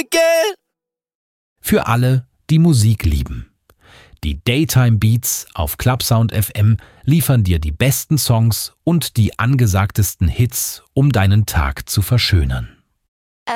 Musical! Für alle, die Musik lieben. Die Daytime Beats auf Clubsound FM liefern dir die besten Songs und die angesagtesten Hits, um deinen Tag zu verschönern.